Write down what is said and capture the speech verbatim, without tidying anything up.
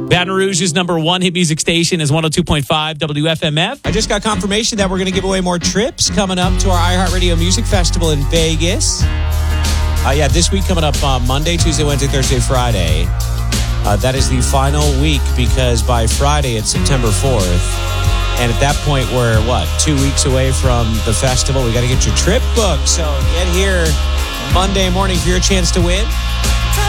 Baton Rouge's number one hit music station is one oh two point five W F M F. I just got confirmation that we're going to give away more trips coming up to our iHeartRadio Music Festival in Vegas. Uh, yeah, this week coming up uh, Monday, Tuesday, Wednesday, Thursday, Friday. Uh, that is the final week because by Friday it's September fourth. And at that point, we're, what, two weeks away from the festival. We got to get your trip booked. So get here Monday morning for your chance to win.